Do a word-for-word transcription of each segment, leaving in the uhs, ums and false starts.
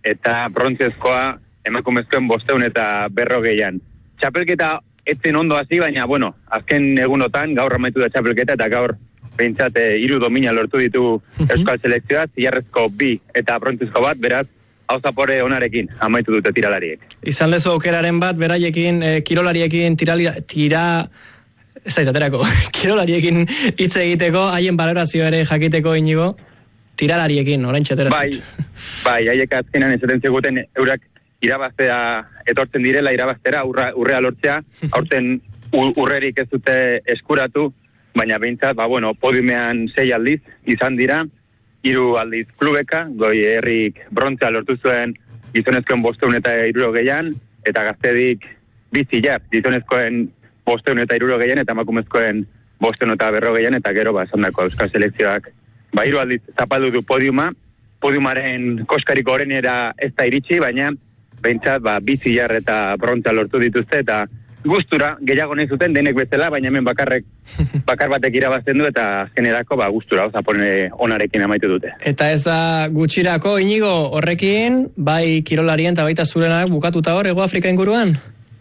eta brontzezkoa emakumezkoen bosteun eta berrogeian. Txapelketa etzen ondo hasi, baina, bueno, azken egunotan, gaur amaitu da txapelketa, eta gaur behintzat hiru domina lortu ditu Euskal Selekzioa, zilarrezko bi eta brontzezko bat, beraz, hau zapore onarekin amaitu dute tiralariek. Izan lezu aukeraren bat, beraiekin, eh, kirolariekin tira... tira... Ez aitaterako, kirolariekin hitz egiteko, haien balorazio ere jakiteko inigo, tiralariekin, orain txatera. Bai, bai, haiek azkenan esaten ziguten eurak irabaztea etortzen direla, irabaztera, urra, urrea lortzea, aurten urrerik ez dute eskuratu, baina behintzat, ba, bueno, podiumean sei aldiz izan dira, hiru aldiz klubeka, goi herrik brontzea lortu zuen gizonezkoen bosteun eta hirurogeian, eta gaztedik bizilar, gizonezkoen bosteun eta hirurogeian, eta emakumezkoen bosteun eta berrogeian, eta gero, ba, esandako Euskal Selekzioak, ba, hiru aldiz zapaldu du podiuma, podiumaren koskariko orenera ez da iritsi, baina behintzat, ba, bizilar eta brontzea lortu dituzte, eta gustura, gehiago nahi zuten, denek bezala, baina hemen bakarrek, bakar batek irabazten du, eta azkenerako, ba, gustura, zapone onarekin amaitu dute. Eta ez da gutxirako, Inigo, horrekin, bai kirolarien eta baita zurenak bukatuta hor, Hego Afrika inguruan?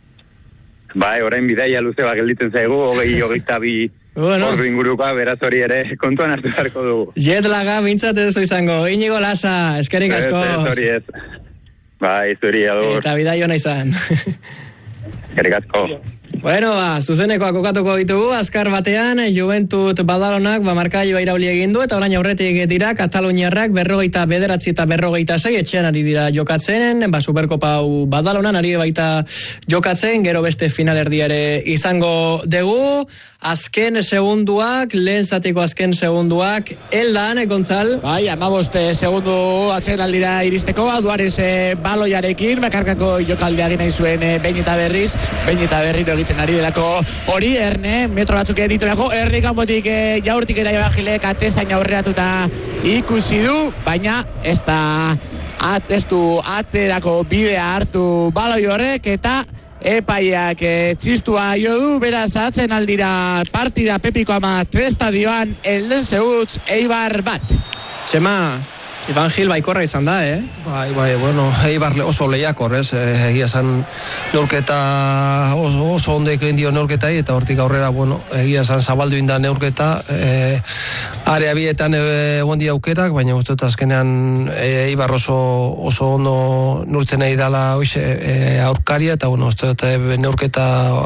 Bai, orain bidaia luze bat gelditzen zaigu, hogei, hogeita bi bueno. Ordu ingurukoa, beraz hori ere kontuan hartu beharko dugu. Jet laga, bintzat ez izango, Inigo Lasa, eskerik asko. Ez, ez, hori ez. Bai, zuri, adur. Eta bidaia hona izan. Eskerik asko. Bueno, ba, zuzenekoak kokatuko ditugu, azkar batean, Juventud Badalonak, ba, markaioa irauli egin du, eta orain aurretik dira, Kataluniarrak, berrogeita bederatzi eta berrogeita sei, etxean ari dira jokatzen, ba, Superkopa hau Badalonan, ari baita jokatzen, gero beste finalerdiare izango dugu, azken segunduak, lehen zatiko azken segunduak, eldan, Gontzal? Bai, amaboste segundu atzen aldira iristeko, Duarez e, baloiarekin, bakarkako jokaldeari nahi zuen e, behin eta berriz, behin eta berriro egiten ari delako hori, Erne, metro batzuk editurako, Erne kanpotik e, jaurtik eta Ibagilek atezain aurreratuta ikusi du, baina ez da at, ez du aterako bidea hartu baloi horrek, eta epaiak e, txistua jo du, beraz atzen aldira partida Pepiko ama estadioan elden zehutz Eibar bat. Txema, Iban Gil baikorra izan da, eh? Bai, bai, bueno, Eibar oso lehiakor, ez? Egia esan neurketa oso, oso ondeko indio neurketai, eta hortik aurrera, bueno, egia esan zabaldu inda neurketa, e, area bietan egon dia aukerak, baina uste dut azkenean e, Eibar oso, oso ondo nurtzen nahi dala oize, e, aurkaria, eta bueno, uste dut e, neurketa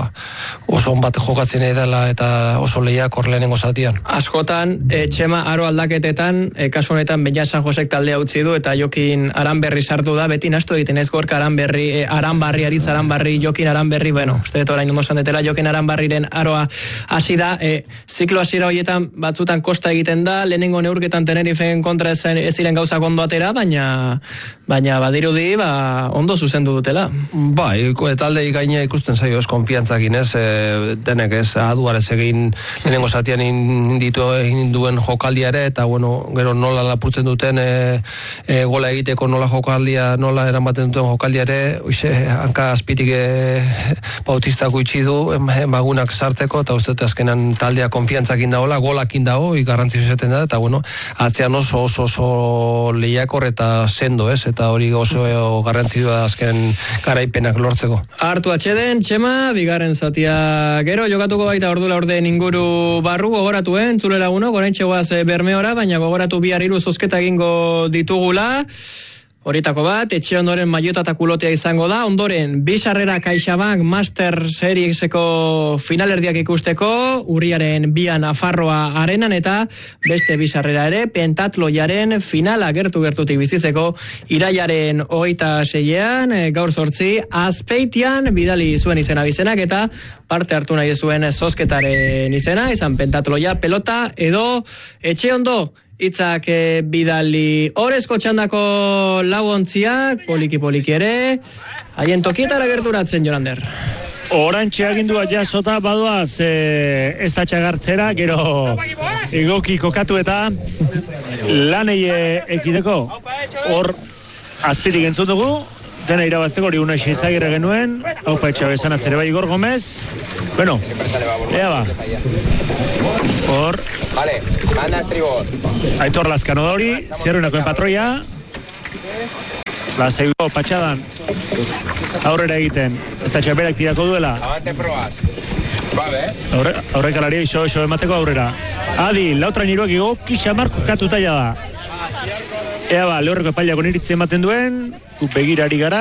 oso on bat jokatzen nahi dela, eta oso lehiakor lehenengo zatian. Askotan, e, Txema aro aldaketetan, e, kasu honetan Beñat San Josek taldea utzi du, eta Jokin Aranberri sartu da, beti nastu egiten ez Gorka Aranberri, eh, Aranbarri, Aritz Aranbarri, Jokin Aranberri, bueno, uste dut orain ondo zandetela, Jokin Aranbarriren aroa hasi da, eh, ziklo hasiera horietan batzutan kosta egiten da, lehenengo neurketan Tenerifen kontra ez, ez ziren gauzak ondo atera, baina baina badirudi, ba, ondo zuzendu dutela. Bai, taldei gaine ikusten zaio ez konfiantzakin ez, e, denek ez aduarez egin lehenengo zatian inditu egin duen jokaldia ere, eta bueno, gero nola lapurtzen duten e, e, gola egiteko nola jokaldia, nola eramaten duten jokaldia ere, uixe, hanka azpitik e, Bautistako itxi du emagunak sarteko, eta uste azkenan taldea konfiantzakin dagoela, golakin dago, garrantzio izaten da, eta bueno, atzean oso oso oso lehiakor eta sendo ez, eta hori oso garrantzioa azken garaipenak lortzeko. Hartu atxeden, Txema, bigarren zatia gero, jokatuko baita ordula orden inguru barru, gogoratu, eh, entzule lagunok, orain txegoaz Bermeora, baina gogoratu bihar hiru zozketa egingo ditugula, horietako bat, etxe ondoren Maiota eta Kulotea izango da, ondoren Bizarrera CaixaBank Master Serieseko finalerdiak ikusteko, urriaren bian Nafarroa arenan, eta beste Bizarrera ere, Pentatloiaren finala gertu-gertutik bizitzeko, iraiaren hogeita seian, gaur zortzi, Azpeitian bidali zuen izena bizenak, eta parte hartu nahi zuen zozketaren izena, izan Pentatloia, pelota, edo etxe ondo, itzak e, bidali orezko txandako lauontziak, poliki-poliki ere, haien tokietara gerturatzen, Jorander. Orantxe agindua jasota badoaz e, ez da txagartzera, gero egoki kokatu eta lanei ekideko. Hor azpitik entzun dugu, dena irabazteko hori unai izagirre genuen, hau paetxa bezana zere bai Igor Gomez. Bueno, ea ba. Hor. Vale, manda estribos. Aitor Lazkano da hori, zerruinakoen patroia. Lasaigo, patxadan. Aurrera egiten. Ez da txaperak tirako duela. Abate probaz. Babe. Aurre, aurrekalaria iso, iso emateko aurrera. Adi, lautra niruak egoki xamarko katuta da. Ea ba, lehorreko epailako niritzi ematen duen, gu begirari gara.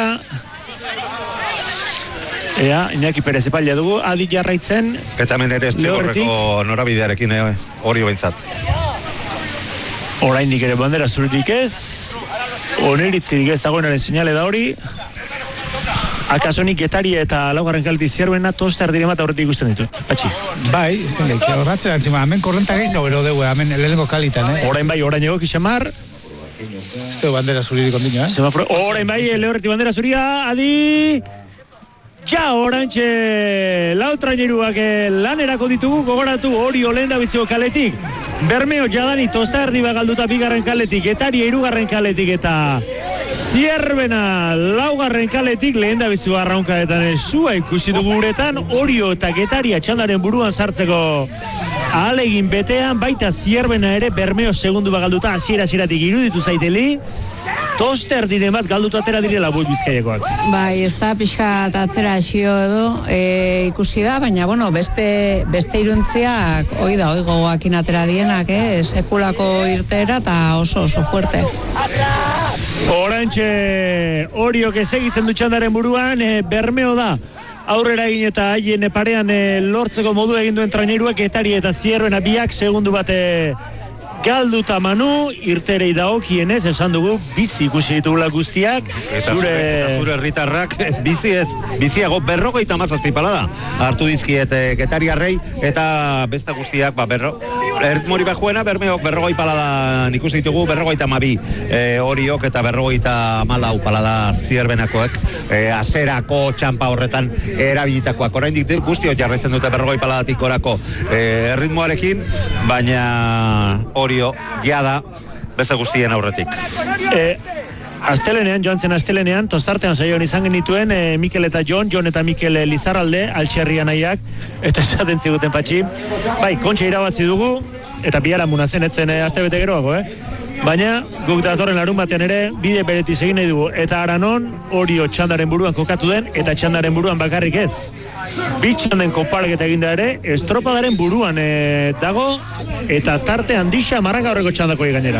Ea, Iñaki Perez epaila dugu, Adi jarraitzen. Eta hemen ere estrigorreko norabidearekin hori eh, behintzat. Oraindik ere bandera zuririk ez, oneritzirik ez dagoenaren seinale da hori. Akasonik Getari eta laugarren kaleti zierruena tosta erdire bat aurretik ikusten ditut. Patxi. Bai, zen leik, horratzen antzima, hemen korrenta gehiago ero dugu, hemen lehenengo kalitan, eh? Orain bai, orain egok isamar. Ez dugu bandera zuririk ondino, eh? Orain bai, lehorretik bandera zuria, Adi... Ja, orantxe lautraineruak lanerako ditugu, gogoratu hori olenda biziko kaletik. Bermeo jadani tosta erdi bagalduta bigarren kaletik, Getari hirugarren kaletik eta Zierbena laugarren kaletik lehen da biziko arraunkaetan esua ikusi dugu uretan, Orio eta Getaria txandaren buruan sartzeko ahalegin betean, baita Zierbena ere Bermeo segundu bagalduta hasiera hasieratik iruditu zaiteli. Toster diren bat galdutu atera direla buit bizkaiakoak. Bai, ez da pixka atzera asio edo e, ikusi da, baina bueno, beste, beste iruntziak oi da, oi gogoakin atera dienak, eh? Sekulako irtera eta oso oso fuerte. Orantxe Oriok esegitzen du txandaren buruan, e, Bermeo da. Aurrera egin eta haien parean e, lortzeko modu egin duen traineruak Getari eta Zierbena biak segundu bat galduta Manu, irterei daokienez, esan dugu, bizi ikusi ditugula guztiak. Eta zure, eta zure herritarrak bizi ez, biziago berrogeita hamazazpi palada. Hartu dizkiet Getariarrei, eta beste guztiak, ba, berro, erritmori bajuena, Bermeok berrogei palada ikusi ditugu, berrogeita mabi e, Oriok eta berrogeita malau palada Zierbenakoek, e, aserako txampa horretan erabilitakoak. Oraindik guztiok jarraitzen dute berrogei paladatik orako e, erritmoarekin, baina Orio jada beste guztien aurretik. Eh, Astelenean, joan zen astelenean, tostartean saioan izan genituen eh, Mikel eta Jon, Jon eta Mikel Lizarralde, altxerria nahiak, eta esaten ziguten Patxi. Bai, kontxa irabazi dugu, eta biharamun zen etzen eh, aste bete geroago, eh? Baina, guk datorren larun batean ere, bide beretiz egin nahi dugu. Eta Aranon, Orio txandaren buruan kokatu den, eta txandaren buruan bakarrik ez. Bitxanden konparaketa eginda ere, estropadaren buruan e, dago, eta tarte handixa marranga horreko txandako gainera.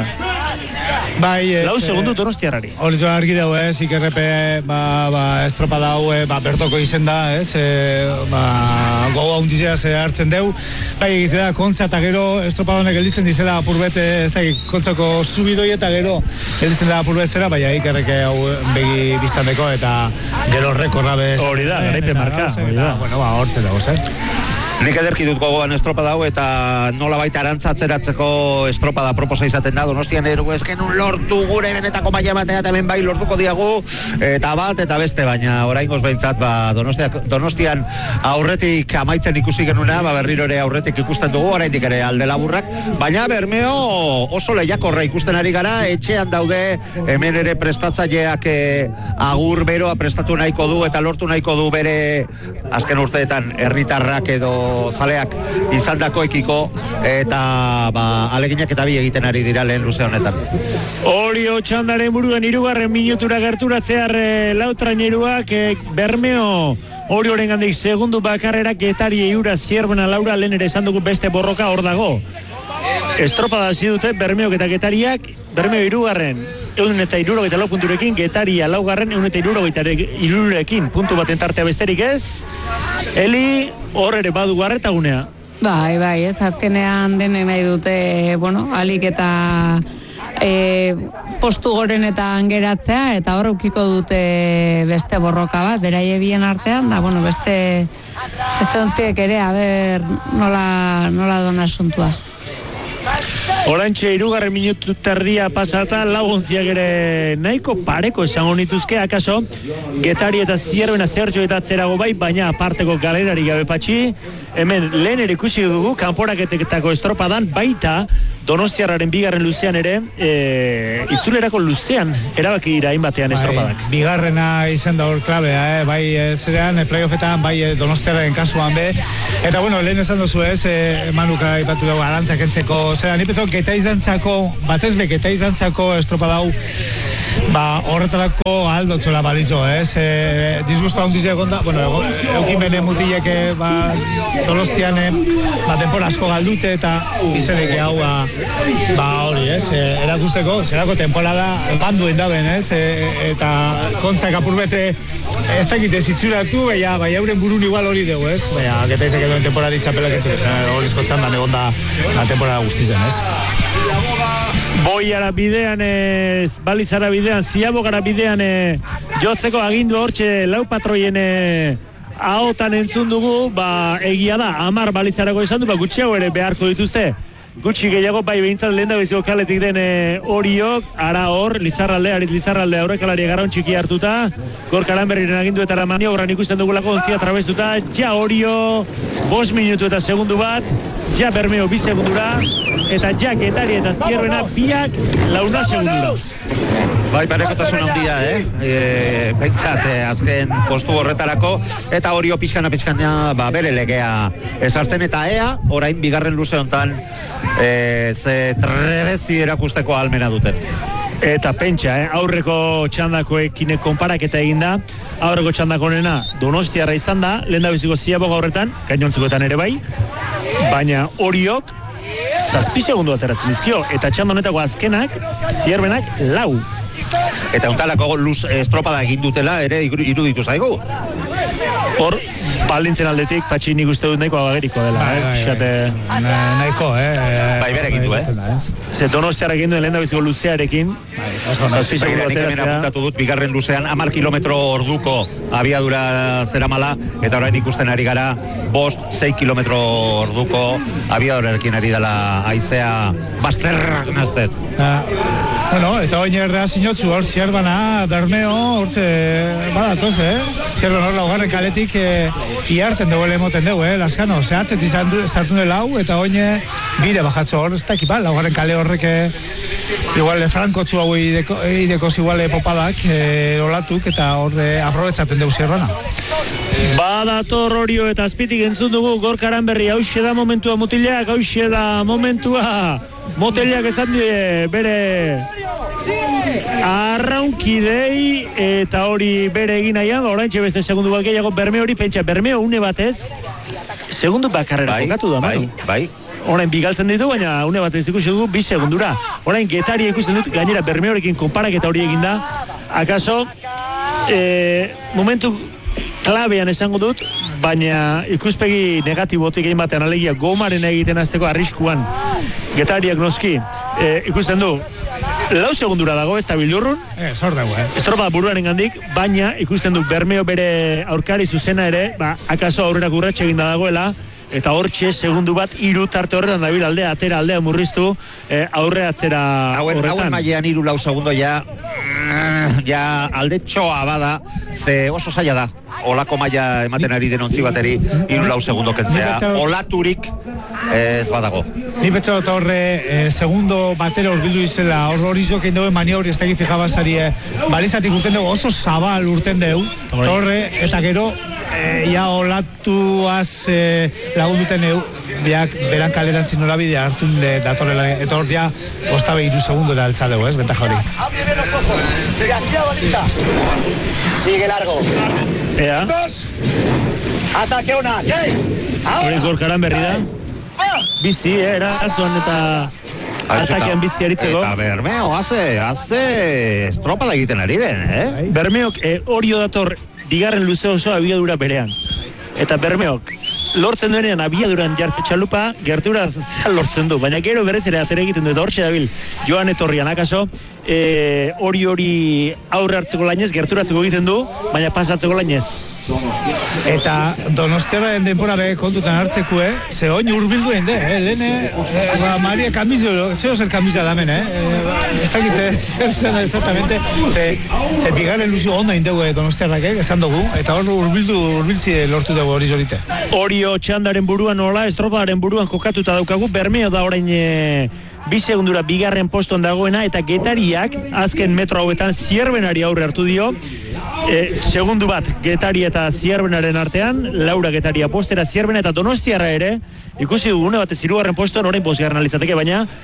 Bai, ez, lau segundu Donostiarrari. Hori zoa argi dago, ez, ikerrepe, ba, ba, estropada hau, ba, bertoko izen da, ez, e, ba, gogo haundizea ze hartzen deu. Bai, egizera, kontza eta gero, estropada honek elizten dizela apurbete, ez da, kontzako subidoi eta gero, elizten da apurbet zera, bai, ikerreke hau begi biztandeko, eta gero rekorra bez. Hori da, garaipe marka, hori da. Bueno, ba, hortzen dago, zer. Nik ederki dut gogoan estropada hau eta nola baita arantzatzeratzeko estropada proposa izaten da. Donostian erugu ezkenun lortu gure benetako maila batea eta hemen bai lortuko diagu eta bat eta beste, baina oraingoz behintzat ba, Donostiak, Donostian aurretik amaitzen ikusi genuna, ba, berriro ere aurretik ikusten dugu, oraindik ere alde laburrak, baina Bermeo oso lehiakorra ikusten ari gara, etxean daude, hemen ere prestatzaileak eh, agur beroa prestatu nahiko du eta lortu nahiko du bere azken urteetan herritarrak edo zaleak izandako ekiko eta ba, aleginak eta bi egiten ari dira lehen luze honetan. Orio txandaren buruan hirugarren minutura gerturatzear e, lautraineruak e, Bermeo Orioren gandik segundu bakarrera Getari eura Zierbena Laura lehen ere esan dugu beste borroka hor dago. Estropada hasi dute Bermeok eta Getariak, Bermeo hirugarren egun eta irurogeita lau punturekin, Getaria laugarren egun eta irurogeita irurekin puntu baten tartea besterik ez. Eli, hor ere badu garretagunea. Bai, bai, ez, azkenean denen nahi dute, bueno, alik eta e, postu gorenetan geratzea, eta hor ukiko dute beste borroka bat, beraie bien artean, da, bueno, beste, beste ontziek ere, a ber, nola, nola dona asuntua. Orantxe irugarren minutu terdia pasata, lau ontziak ere nahiko pareko esango nituzke, akaso Getari eta Zierbena Sergio eta atzerago bai, baina aparteko galerari gabe Patxi, hemen lehen ere ikusi dugu, kanporaketeketako estropadan, baita Donostiarraren bigarren luzean ere, e, itzulerako luzean erabaki dira hainbatean estropadak. Bai, bigarrena izan da hor klabea, eh? Bai, zerean, playoffetan, bai Donostiarraren kasuan be, eta bueno, lehen esan duzu ez, e, Manuka ipatu dugu arantzak entzeko, zerean, nipetzok eta izantzako, batez bek eta izantzako estropadau, ba, horretarako aldotzola balizo, ez? E, disgusto handiz egon da, bueno, eukin bene mutilek, ba, Donostian, ba, denpora asko galdute eta izeneke hau, ba, ba hori, ez? E, erakusteko, zerako temporada banduen daben, ez? E, eta kontzak apurbete ez dakite zitzuratu, baina bai euren burun igual hori dugu, ez? Baina, geta izak edoen temporada ditxapelak ez, hori izkotzan da egon da la temporada guztizen, ez? Boiara bidean, e, balizara bidean, ziabogara bidean e, jotzeko agindu hortxe lau patroien e, ahotan entzun dugu, ba, egia da, amar balizarako izan du, ba, gutxiago ere beharko dituzte. Gutxi gehiago, bai behintzat lehen da beziko kaletik den e, horiok, ara hor, Lizarralde, Aritz Lizarralde aurrekalari garraun txiki hartuta, Gorka Lanberriren aginduetara maniobran ikusten dugulako ontzia trabestuta, ja horio, bost minutu eta segundu bat, ja Bermeo bi segundura, eta ja Getari eta Zierbena biak launa segundura. Bai, parekotasun handia, eh? E, Pentsat, eh, azken postu horretarako, eta horio pixkana pixkana ba, bere legea esartzen, eta ea, orain bigarren luze hontan, e, ze trebezi erakusteko almena duten. Eta pentsa, eh? Aurreko txandakoekin konparaketa egin da, aurreko txandakonena Donostiarra izan da, lehen da biziko Ziaboga horretan, gainontzekoetan ere bai, baina horiok zazpi segundu ateratzen dizkio, eta txanda honetako azkenak, Zierbenak lau. Eta untalako luz estropada egin dutela ere iruditu zaigu. Hor, baldintzen aldetik, Patxi nik uste dut nahiko ageriko dela, bai, eh? Bai, bai. Na, nahiko, eh? Bai, bere egin du, eh? Ze Donostiarra egin duen lehen da biziko luzearekin, zazpi segundu ateratzea. Apuntatu dut, bigarren luzean, hamar kilometro orduko abiadura zeramala, eta orain ikusten ari gara, bost, sei kilometro orduko abiadurarekin ari dela haizea bazterrak naztet. Ah, bueno, eta oin erra sinotzu hor, Zierbana, Bermeo, hortze, badatoz, eh? Zierbana hor laugarren kaletik eh, iarten dugu emoten dugu, eh? Laskano, zehatzetik sartu dela hau, eta oin bire bajatzo hor, ez da ekipa, laugarren kale horrek eh, igual franko txu hau ideko, ideko igual popadak, eh, olatuk, eta hor eh, aprobetzaten dugu Zierbana. Badator horio eta azpitik entzun dugu Gorka Aranberri, hauxe da momentua mutilak, hauxe da momentua moteliak esan die bere arraunkidei eta hori bere egin nahian, oraintxe beste segundu bat gehiago Bermeo hori, pentsa, Bermeo une batez segundu bakarrera kokatu da, bai, bai. Orain bigaltzen ditu, baina une batez ikusi dugu bi segundura. Orain Getari ikusten dut, gainera Bermeorekin konparaketa hori egin da, akaso e, momentu klabean esango dut, baina ikuspegi negatibotik egin batean alegia gomaren egiten azteko arriskuan Getariak noski e, ikusten du lau segundura dago, ez da bildurrun eh, zor dago, eh? estropa buruaren gandik, baina ikusten du Bermeo bere aurkari zuzena ere, ba, akaso aurrera urratxe eginda dagoela, eta hortxe segundu bat hiru tarte horretan dabil aldea, atera aldea murriztu e, aurre atzera hauen, horretan. Hauen mailean hiru lau segundo ja, ja alde txoa bada, ze oso zaila da. Olako maila ematen ari den ontzi bateri hiru lau segundo kentzea. Olaturik ez badago. Ni betza dut horre eh, segundo batera urbildu izela, hor hori jokein duen maniobri ez dakit fijabazari eh, balizatik urten dugu, oso zabal urten dugu, horre, eta gero E, ja olatuaz e, lagunduten eu, biak beran kalerantzin norabidea hartun de datorrela, eta hor ja ostabe iru segundora altza dugu, ez, bentaja hori. Sigue largo. Ea. Ataque ona. Hori Gorka Aranberri da. Bizi, eh, erasoan eta atakean bizi aritzeko. Eta Bermeo, haze, haze estropada egiten ari den, eh? Bermeok eh, horio dator bigarren luze oso abiadura berean. Eta Bermeok lortzen duenean abiaduran jartze txalupa, gertura lortzen du, baina gero berez ere azer egiten du, eta hortxe dabil joan etorrian akaso, e, hori hori aurre hartzeko lainez, gerturatzeko egiten du, baina pasatzeko lainez. Eta Donostiarraren denbora be kontutan hartzeko, eh? Ze oin urbilduen de, eh? Lehen, eh? Ba, Maria Kamizo, zeo zer kamisa damen, eh? Ez dakite, zer zen exactamente, ze, ze bigarren luzio onda indegu Donostiarrak, eh? Esan dugu, eta hor urbildu, urbiltzi lortu dugu hori zorite. Horio txandaren buruan nola, estropadaren buruan kokatuta daukagu, Bermeo da orain e, bi segundura bigarren postuan dagoena, eta Getariak azken metro hauetan Zierbenari aurre hartu dio, e, segundu bat Getari eta Zierbenaren artean, Laura Getaria postera, Zierbena eta Donostiarra ere, ikusi dugune batez hirugarren postuan orain bosgarren alizateke, baina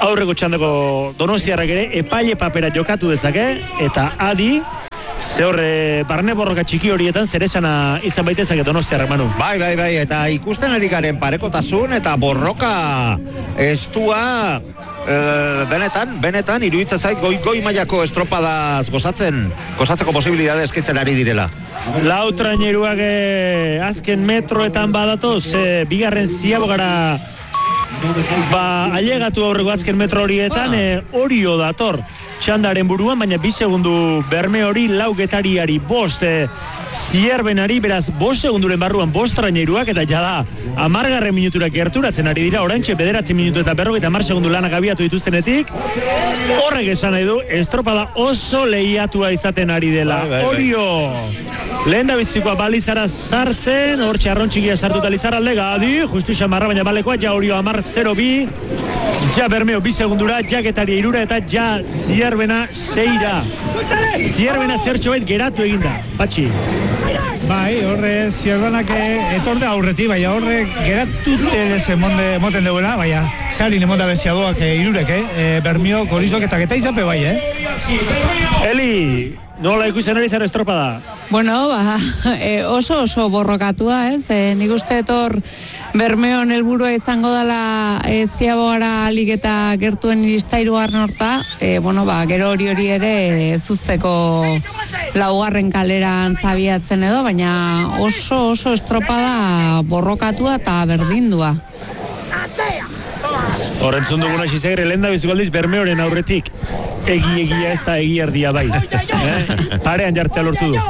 aurreko txandako Donostiarrak ere epaile papera jokatu dezake, eta adi, ze horre barne borroka txiki horietan zeresana izan baitezake Donostiarrak, Manu. Bai, bai, bai, eta ikusten ari garen parekotasun eta borroka estua e, benetan, benetan, iruditzen zait goi, goi mailako estropadaz gozatzen, gozatzeko posibilidade eskitzen ari direla. Lau traineruak eh, azken metroetan badatoz, eh, bigarren ziabogara ba, ailegatu aurreko azken metro horietan, eh, Orio dator txandaren buruan, baina bi segundu Berme hori, lau Getariari bost, eh, Zierbenari, beraz, bost segunduren barruan bost traineruak, eta jada, amargarren minuturak gerturatzen ari dira, oraintxe bederatzi minutu eta berrogeita amar segundu lanak abiatu dituztenetik, horrek esan nahi du, estropada oso lehiatua izaten ari dela. Orio, lehen da bizikoa balizara sartzen, hor txarron txikia sartuta Lizarralde, gadi, justu xamarra baina balekoa, ja Orio amar zero bi, ja Bermeo bi segundura, ja Getaria irura, eta ja Zierbena seira. Zierbena zertxo bait geratu eginda, Patxi. Bai, horre Zierbenak etorde aurreti, baina horre geratu telez emoten deuela, baina zarin emonda beziadoak irurek, eh? Bermeo, Gorizok eta Geta izape bai, eh? Eli, nola ikusten ari zer estropada? Bueno, ba, e, oso oso borrokatua, ez? E, nik uste etor Bermeon helburua izango dela e, ziabogara alik eta gertuen iristairu garren horta, e, bueno, ba, gero hori hori ere zuzteko laugarren kaleran zabiatzen edo, baina oso oso estropada borrokatua eta berdindua. Horrentzun duguna xizegre, lehen da bizugaldiz Bermeoren aurretik egi-egia ez da egi-erdia bai. Eh? Parean jartzea lortu du.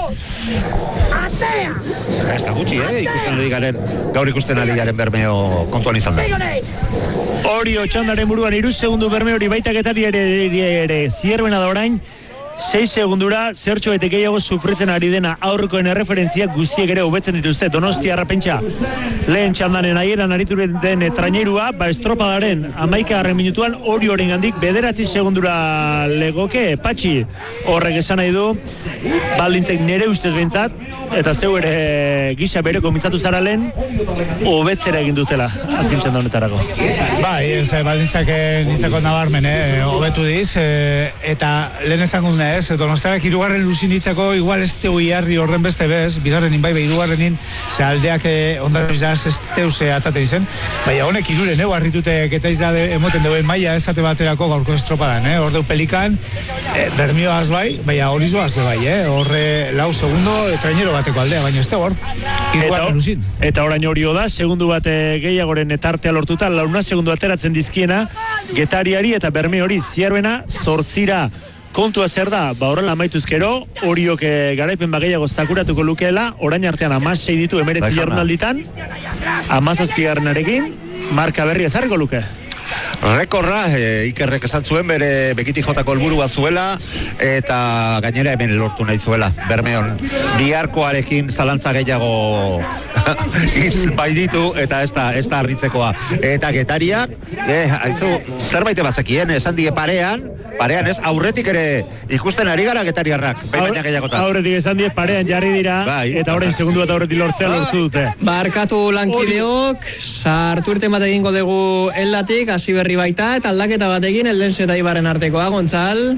Ez da gutxi, eh? Ikusten ari garen, gaur ikusten ari garen Bermeo kontuan izan da. Orio txandaren buruan iru segundu Bermeori baita Getari ere, ere, ere Zierbena da orain, sei segundura zertxo bete gehiago sufritzen ari dena aurrekoen erreferentziak guztiek ere hobetzen dituzte. Donostiarra pentsa lehen txandanen aieran aritu den trainerua, ba estropadaren amaikagarren minutuan Orioren gandik bederatzi segundura legoke. Patxi, horrek esan nahi du baldintzek nere ustez behintzat, eta zeu ere gisa bereko mintzatu zara lehen hobetzera egin dutela azken txanda honetarako. Bai, ez, baldintzak nintzako nabarmen, eh, hobetu diz, eh, eta lehen esan gune ez, Donostiarrak hirugarren luzin ditzako igual ez teu iarri orden beste bez, bigarrenin bai, bai, hirugarrenin, ze aldeak ondatu izaz ez teuze atate izen, baina honek iruren, eh, harritute Geta izade emoten deuen maia esate baterako gaurko estropadan, eh, hor deu Pelikan, eh, Bermeo az bai, baina hori zoaz de bai, eh, horre lau segundo, e, trainero bateko aldea, baina ez hor, hirugarren luzin. Eta orain Orio da, segundu bat gehiagoren etartea lortuta, launa segundu ateratzen dizkiena, Getariari eta Bermeori Zierbena zortzira. Kontua zer da, ba horrela amaituzkero, Oriok garaipen bageiago zakuratuko lukeela, orain artean amasei ditu emeretzi jardunalditan, amazazpigarrenarekin, marka berri ezarriko luke. Rekorra, e, Ikerrek esan zuen bere Bekiti jotako helburua zuela eta gainera hemen lortu nahi zuela Bermeon. Biharkoarekin zalantza gehiago iz bai ditu eta ez da, ez da harritzekoa. Eta Getariak, eh, haizu, zerbait bazekien, esan die parean, parean ez, aurretik ere ikusten ari gara Getariarrak, bai baina gehiagotan. Aurretik esan die parean jarri dira, bai, eta orain segundu bat aurretik lortzea lortu dute. Barkatu lankideok, sartu irten bat egingo dugu eldatik, hasi berri baita, eta aldaketa batekin Eldense eta Ibaren artekoa, Gontzal.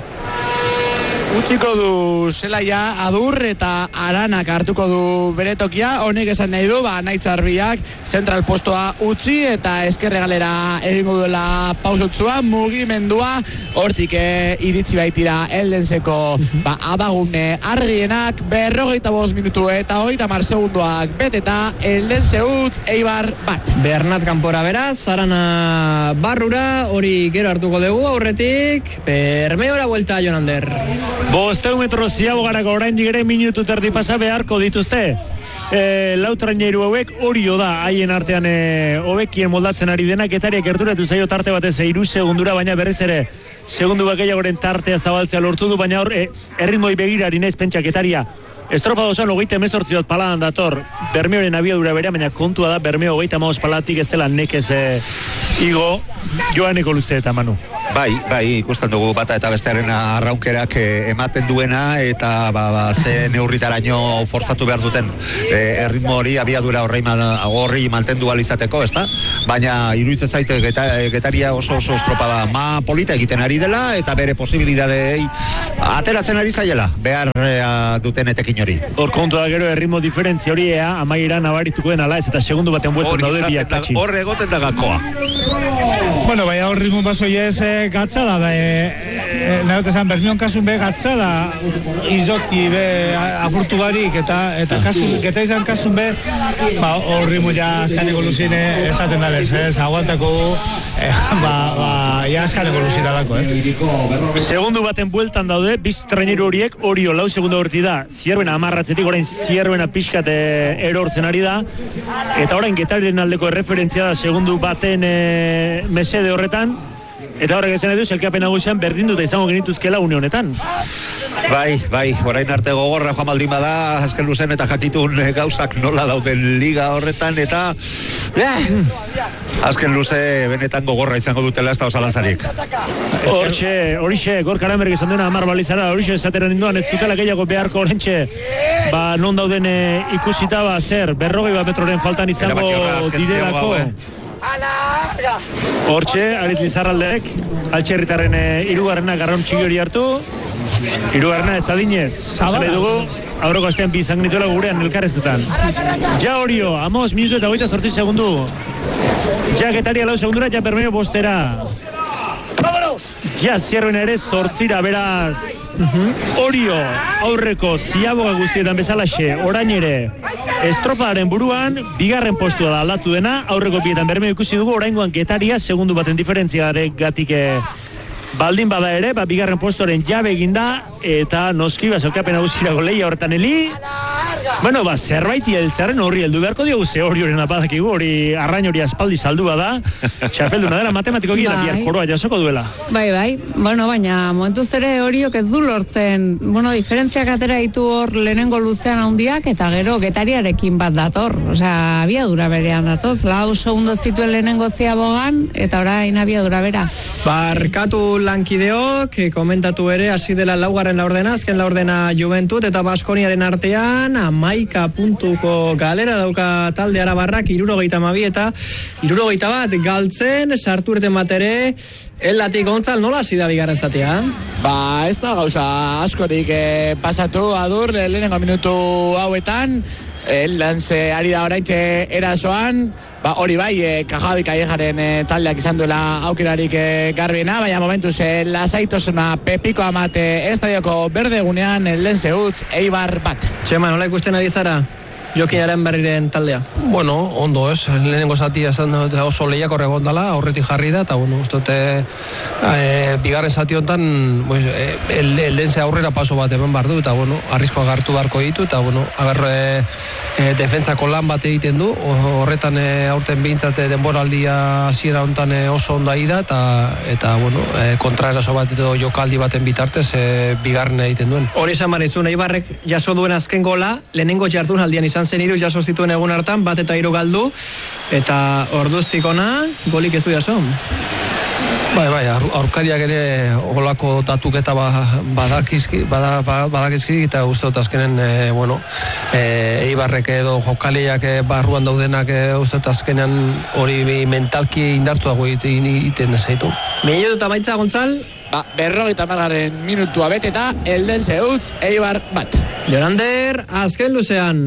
Utziko du zelaia Adur eta Aranak hartuko du bere tokia, honek esan nahi du, ba, Naitzarbiak zentral postoa utzi eta eskerre galera egingo duela pausotzua, mugimendua, hortik eh, iritzi baitira Eldenseko ba, abagune argienak, berrogeita bost minutu eta hogeita hamar segunduak beteta, Eldense utz, Eibar bat. Bernat kanpora beraz, Arana barrura, hori gero hartuko dugu, aurretik, Bermeora buelta Jonander. Bosteu metro ziabogarako orain digere minutu terdi pasa beharko dituzte. E, lau traineru hauek Orio da haien artean e, hobekien moldatzen ari denak, Getariak gerturatu zaio tarte batez hiru segundura, baina berriz ere segundu bat gehiagoren tartea zabaltzea lortu du, baina hor e, erritmoi begirari naiz pentsa Getaria. Estropada osoan hogeita hemezortzi bat paladan dator Bermeoren abiadura bere, baina kontua da Bermeo hogeita hamabost palatik ez dela nekez e, igo joaneko luze eta Manu. Bai, bai, ikusten dugu bata eta bestearen arraunkerak eh, ematen duena eta ba, ba, ze neurritaraino forzatu behar duten eh, erritmo hori abiadura horri, horri mantendu alizateko, ezta? Baina iruditzen zaite geta, getaria oso oso estropada ma polita egiten ari dela eta bere posibilidadei ateratzen ari zaiela behar eh, duten etekin hori. Hor kontu da gero erritmo diferentzia hori ea amaiera nabarituko den ala ez eta segundu baten bueltan daude biak patxi. Hor egoten da gakoa. Bueno, bai, hor ritmo basoi ez eh, gatza da, bai, eh, nahote zan, Bermion kasun be gatza da, izoti be apurtu barik, eta eta kasun, geta izan kasun be, ba, hor ritmo ja askaneko luzine esaten dalez, ez, aguantako, eh, ba, ba, ja askaneko luzine dalako, ez. Segundu baten bueltan daude, biz traineru horiek, Orio lau segundu horti da, zierbena amarratzetik, orain zierbena pixkat erortzen ari da, eta orain Getariren aldeko referentzia da, segundu baten e, mesede horretan, eta horrek esan edu, selkapen nagusian berdin dute izango genituzkela une honetan. Bai, bai, orain arte gogorra joan baldin bada, azken luzen eta jakitun gauzak nola dauden liga horretan, eta eh, azken luze benetan gogorra izango dutela ez da osalantzarik. Hortxe, horixe, Gorka Aranberg izan duena amar balizara, horixe esateren induan ez dutela gehiago beharko horrentxe, ba non dauden e, ikusita ba zer, berrogei bat metroren faltan izango direlako. Hortxe, Aritz Lizarraldek, altxerritarren e, irugarrena garron txiki hori hartu, irugarrena ez adinez, zale dugu, aurroko astean bi izan genituela gurean elkarreztetan. Ja Orio, amos minutu eta goita sortzi segundu. Ja Getaria lau segundura, ja Bermeo bostera. Ja zierben ere sortzira, beraz. Orio, aurreko ziaboga guztietan bezalaxe, orain ere, estropadaren buruan, bigarren postua da aldatu dena, aurreko bietan Bermeo ikusi dugu, oraingoan Getaria, segundu baten diferentziare gatik baldin bada ere, ba, bigarren postuaren jabe eginda, eta noski, ba, zelkapen agusirako lehia horretan heli. Bueno, ba, zerbaiti eltzaren horri heldu beharko diogu, ze hori horren apadakigu, hori arrain hori aspaldi saldua da, txapelduna dela matematiko gira, bai. Biar koroa jasoko duela. Bai, bai, bueno, baina momentuz ere horiok ez du lortzen, bueno, diferentziak atera ditu hor lehenengo luzean handiak, eta gero Getariarekin bat dator, osea, abiadura berean datoz, lau segundo zituen lehenengo ziabogan, eta orain abiadura bera. Barkatu lankideok, komentatu ere, hasi dela laugarren laurdena, azken laurdena Juventut eta Baskoniaren artean, amaika puntuko galera dauka talde Arabarrak, irurogeita mabi eta irurogeita bat galtzen, sartu urten bat ere, Eldatik Gontzal, nola hasi da bigarren zatia? Ba, ez da gauza askorik eh, pasatu adur lehenengo minutu hauetan, Eldan ze ari da oraintxe erasoan, ba, hori bai, e, Kajabi Kallejaren e, taldeak izan duela aukerarik e, garbiena, baina momentuz e, lasaitosuna Pepiko amate estadioko berdegunean Elden zeutz Eibar bat. Txema, nola ikusten ari zara? Jokin Aranberriren taldea. Bueno, ondo ez, lehenengo zatia esan oso lehiak horregon dela, aurretik jarri da, eta bueno, ustote e, bigarren zati honetan pues, e, el, eldense aurrera paso bat eman bar du, eta bueno, arrisko agartu barko ditu, eta bueno, agar e, e, defentsako lan bat egiten du, horretan e, aurten behintzate denboraldia hasiera honetan e, oso ondo ari da, eta, eta bueno, e, kontraeraso bat edo jokaldi baten bitartez e, bigarren egiten duen. Hori esan barizun, Eibarrek jaso duen azken gola, lehenengo jardun aldian izan zen hiru jaso zituen egun hartan, bat eta hiru galdu, eta orduztik ona, golik ez du jaso. Bai, bai, aurkariak ere olako datuketa ba, badakizki, bada, badakizki, eta uste dut azkenen, e, bueno, e, Eibarrek edo jokaliak e, barruan daudenak e, uste dut azkenen hori mentalki indartzuago egiten zaitu. Minutu eta maitza, Gontzal? Ba, berrogeita margarren minutua beteta, Elden zeutz Eibar bat. Jorander, azken luzean.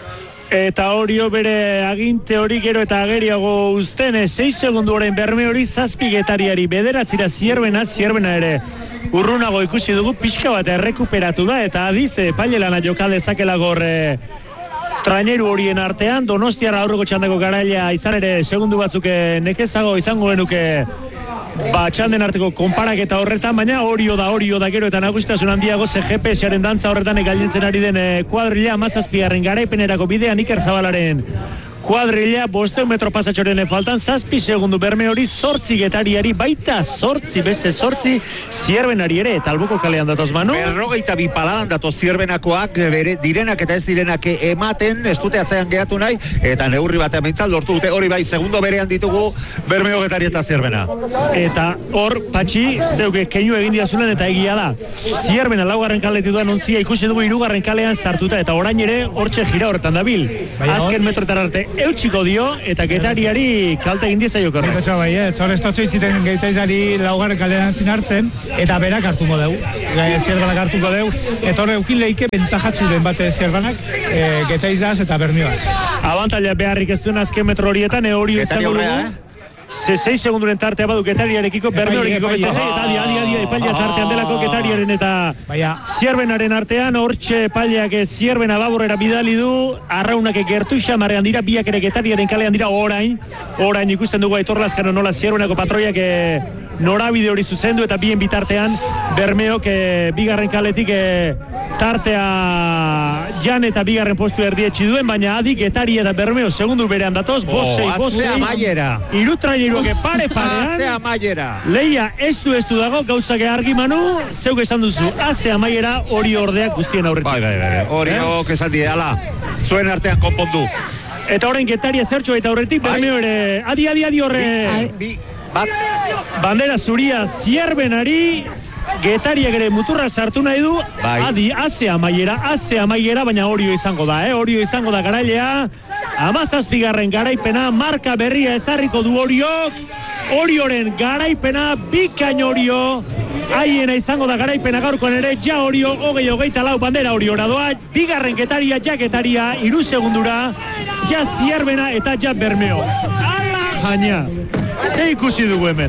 Eta Orio bere aginte hori gero eta ageriago uzten, sei segundu orain Berme hori zazpi Getariari bederatzira zierbena, zierbena ere urrunago ikusi dugu, pixka bat errekuperatu da, eta adiz, paile lana joka dezakela gorre traineru horien artean, Donostiarra aurreko txandako garaila izan ere segundu batzuk nekezago izango genuke ba, txanden arteko konparaketa horretan, baina Orio da, Orio da gero eta nagusitasun handiago ze G P S-aren dantza horretan egalintzen ari den kuadrilla, mazazpigarren garaipenerako bidean Iker Zabalaren kuadrilla, bosteun metro pasatxoren faltan, zazpi segundu Bermeo hori, zortzi Getariari, baita zortzi, beste zortzi, Zierbenari ere, eta albuko kalean datoz, Manu. Berrogeita bi paladan datoz Zierbenakoak, bere direnak eta ez direnak ematen, ez dute atzean gehatu nahi, eta neurri batean behintzat lortu dute, hori bai, segundo berean ditugu Bermeo, Getari eta Zierbena. Eta hor, Patxi, zeuke keinu egin diazulen eta egia da. Zierbena laugarren kaletik duan ontzia ikusi dugu hirugarren kalean sartuta, eta orain ere hortxe gira horretan dabil. Azken metroetan arte eutxiko dio, eta Getariari kalte egin diezaio korrez. Eta bai, ez hor ez totxo itxiten Getaizari laugarren kalean hartzen, eta berak hartuko deu, Zierbenak hartuko deu, eta hor eukin leike bentajatzu den bate Zierbenak, e, Getaizaz eta Bermioaz. Abantaila beharrik ez duen azken metro horietan, e hori izango dugu. sei segunduren tartea badu Getariarekiko, Bermeorekiko beste sei, eta adi, adi, adi, epaila tartean delako Getariaren eta Zierbenaren artean, hortxe epaileak Zierbena baborrera bidali du, arraunak gertu xamarrean dira, biak ere Getariaren kalean dira orain, orain ikusten dugu Aitor Lazkano nola Zierbenako patroiak norabide hori zuzendu, eta bien bitartean Bermeok bigarren kaletik tartea jan eta bigarren postu erdietxi duen, baina adi Getari eta Bermeo segundu berean datoz, bosei, bosei, irutraineruak pare parean, azea maiera. Leia ez du ez du dago, gauzak argi Manu, zeuk esan duzu, azea maiera hori ordeak guztien aurretik. Bai, bai, bai, hori ok esan diala, zuen artean konpondu. Eta horren Getaria zertxo eta aurretik, Bermeo ere, adi, adi, adi horre, bat, bandera zuria Zierbenari, Getariak ere muturra sartu nahi du, bai. Adi, azea maiera, azea maiera, baina horio izango da, eh? Horio izango da garailea, amazazpigarren garaipena, marka berria ezarriko du horiok, horioren garaipena, bikain horio, haiena izango da garaipena gaurkoan ere, ja horio, hogei hogeita lau bandera horiora doa, bigarren Getaria, ja Getaria, iru segundura, ja Zierbena eta ja Bermeo. Ala jaina, ze ikusi dugu hemen.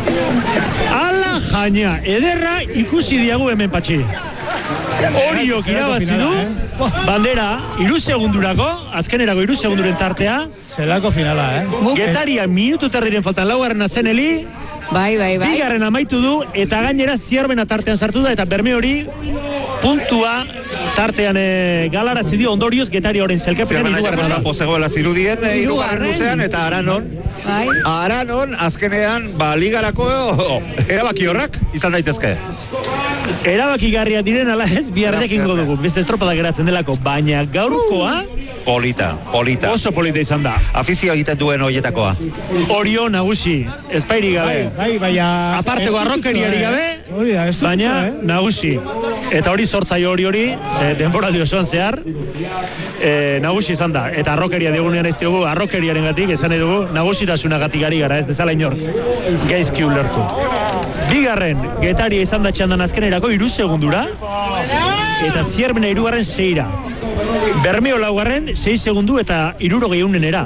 Ala jaina, ederra ikusi diagu hemen Patxi. Horiok irabazi du, bandera, iru segundurako, azkenerako iru segunduren tartea. Zelako finala, eh? Getaria minutu terdiren faltan laugarren azeneli. Bai, bai, bai. Bigarren amaitu du, eta gainera Zierbena tartean sartu da, eta Berme hori puntua tartean e, galarazi dio ondorioz Getaria horren zelkepenean irugarren. Zierbena jakoz zegoela zirudien, irugarren luzean, eta Aranon, bai. Aranon, azkenean, ba, ligarako erabaki horrak izan daitezke. Erabakigarria diren ala ez, biharrekin dugu, beste estropada geratzen delako, baina gaurkoa... Polita, polita. Oso polita izan da. Afizio egiten duen horietakoa. Orio nagusi, espairi gabe. Bai, bai, baina... Aparteko arrokeriari gabe, baina nagusi. Eta hori sortzaio hori hori, ze denbora diosoan zehar, e, nagusi izan da. Eta arrokeria digunean ez diogu, arrokeriaren gatik, esan nahi dugu, nagusitasunak gatik gara, ez dezala inork. Gaizki ulertu. Bigarren, Getaria izan da txandan azkenerako iru segundura, eta Zierbena irugarren seira. Bermeo laugarren, sei segundu eta iruro gehiunenera.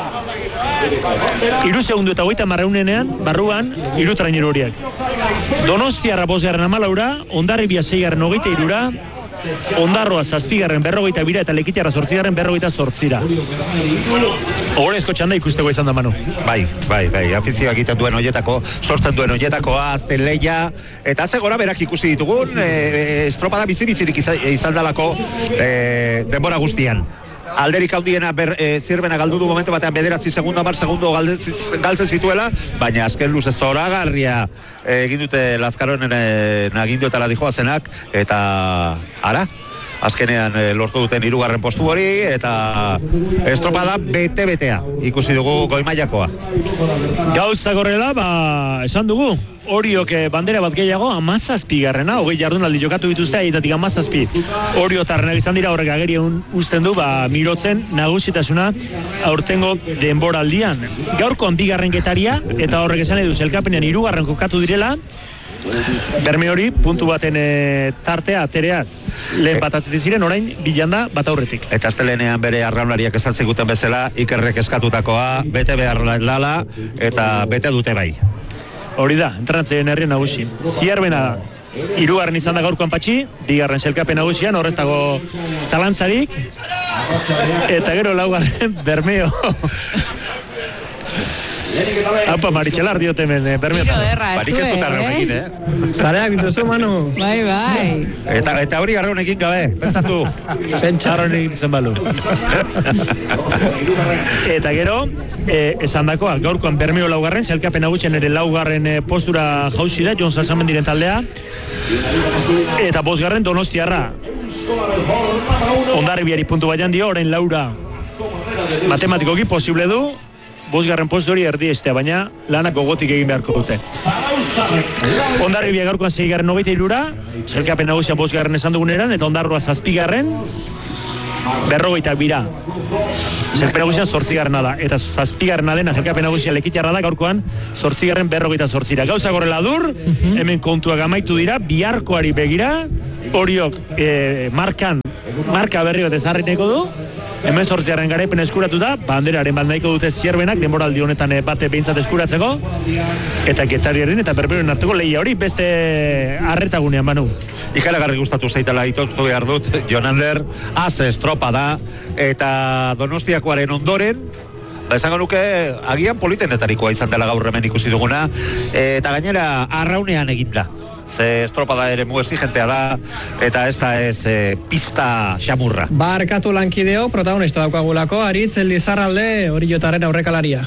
Iru segundu eta goita marreunenean, barruan, iru traineru horiek. Donostiarra bosgarren amalaura, Hondarribia seigarren hogeita irura, Ondarroa zazpigarren berrogeita bira eta Lekitiarra zortzigarren berrogeita zortzira. Horezko txanda ikusteko izan da Manu. Bai, bai, bai, afizioak egiten duen horietako, sortzen duen horietakoa, azten leia, eta ze gora berak ikusi ditugun, e, estropada bizi-bizirik izan dalako e, denbora guztian. Alderik handiena ber, e, Zierbena galdu du momentu batean bederatzi segundo, amar segundo galtzen zituela, baina azken luz ez zoragarria egin dute Lazkaronen e, nagindu eta ladijoa zenak, eta ara, azkenean e, lortu duten hirugarren postu hori, eta estropada bete-betea ikusi dugu goi-mailakoa. Gauza gorrela, ba, esan dugu, horiok bandera bat gehiago, amazazpigarrena, hogei jardunaldi jokatu dituzte, aitatik amazazpi horiotarrenak izan dira, horrek agerien usten du, ba, mirotzen nagusitasuna aurtengo denboraldian. Gaurkoan bigarren Getaria, eta horrek esan edu zelkapenean hirugarren kokatu direla, Berme hori, puntu baten e, tartea, atereaz, lehen bat atzitzen ziren, orain, bilanda bat aurretik. Eta astelenean bere arraunariak esan ziguten bezala, Ikerrek eskatutakoa, bete behar lala, eta bete dute bai. Hori da, entrantzeen herrien nagusi. Zierbena da. Hirugarren izan da gaurkoan Patxi, bigarren selkapen nagusian, horrez dago zalantzarik, eta gero laugarren Bermeo. Haupa, Maritxelar diote hemen, eh, bermiotan. Tiro erra, Barik ez dut arraunekin, eh? Zareak dituzu, Manu. Bai, bai. Eta, eta hori arraunekin gabe, pentsatu. Pentsa. Arraunekin zen balu. Eta gero, eh, esan dakoa, gaurkoan Bermeo laugarren, zelkapen nagusian ere laugarren eh, postura jauzi da, Jon Sasamendiren taldea. Eta bosgarren Donostiarra. Hondarribiari puntu baian dio, orain Laura matematikoki posible du, bosgarren postu hori erdiestea, baina lanak gogotik egin beharko dute. Hondarribia gaurkoan seigarren hogeita hirura, zelkapen nagusia bosgarren esan duguneran, eta Ondarroa zazpigarren, berrogeita bira. Zelkapen nagusia zortzigarrena da, eta zazpigarrena dena zelkapen nagusia lekitarra da, gaurkoan zortzigarren berrogeita zortzira. Gauza gorrela dur, hemen kontuak amaitu dira, biharkoari begira, horiok eh, markan, marka berri bat ezarriteko du, hemen sortziaren garaipen eskuratu da, banderaren bandaiko dute zierbenak, denboraldi honetan bate behintzat eskuratzeko, eta Getariaren eta Berberoen arteko lehia hori beste arretagunean, Manu. Ikaragarri gustatu zaitala itotu behar dut, Jonander, az estropa da, eta Donostiakoaren ondoren, ba, esango nuke, agian politenetarikoa izan dela gaur hemen ikusi duguna, eta gainera arraunean eginda. Ze estropada ere mu exigentea da, eta ez da ez e, pista xamurra. Barkatu lankideo, protagonista daukagulako, Aritz Elizarralde hori jotaren aurrekalaria.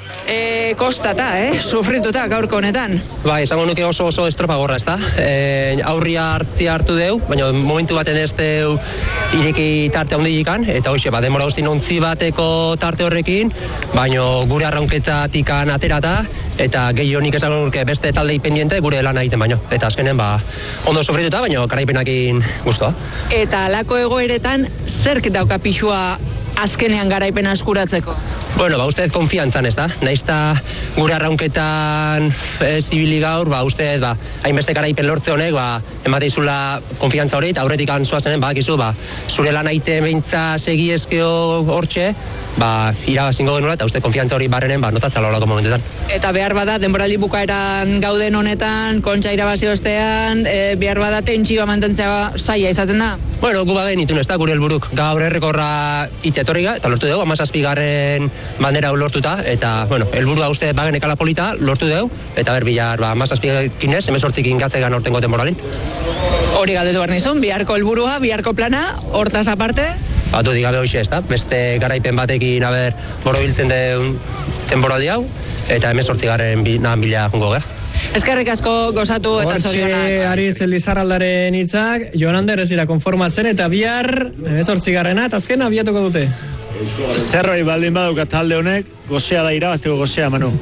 E, kostata, eh? Sufrituta gaurko honetan. Bai, esango nuke oso oso estropa gorra, ezta? E, aurria hartzia hartu deu, baina momentu baten ez deu ireki tarte handikan, eta hoxe, ba, demora guztin ontzi bateko tarte horrekin, baina gure arraunketatikan aterata, eta gehionik esango nuke beste talde pendiente gure lana egiten baino. Eta azkenen, ba, ondo sufrituta, baina garaipenakin guztua. Eta alako egoeretan, zerk dauka pixua azkenean garaipena eskuratzeko? Bueno, ba, usteet konfiantzan, ez da? Naizta gure arraunketan e, zibili gaur, ba, usteet, ba, hainbeste garaipen lortze honek, ba, emateizula konfiantza hori, eta aurretik anzoazenen, ba, akizu, ba, zure lan aite beintza segi ezkeo hortxe, ba, irabazingo genuela, eta uste konfiantza hori barrenen, ba, notatzala horako momentetan. Eta behar bada, denboraldi bukaeran gauden honetan, kontxa irabazi ostean, e, behar bada tentsioa mantentzea zaila izaten da? Bueno, gu bagen itun, ez da, gure helburuk gaur errekorra itetorriga, eta lortu dugu, amazazpigarren bandera lortuta, eta, bueno, helburua uste bagen ekala polita, lortu dugu, eta berbilar, ba, amazazpikin ez, emezortzikin gatzegan ortengo temporalin. Hori galdetu behar nizun, biharko helburua, biharko plana, hortaz aparte? Batu digabe hoxe, ez da, beste garaipen batekin, haber, borobiltzen den temporaldi hau, eta emezortzigarren nahan bila jungo geha. Eskerrik asko gozatu eta zorionak. Hortxe Aritz Elizarraldaren hitzak, Jonander ez dira konformatzen, eta bihar emezortzigarrena, eta azken abiatuko dute. Zerbait baldin badauka talde honek, gozea da irabazteko gozea, Manu.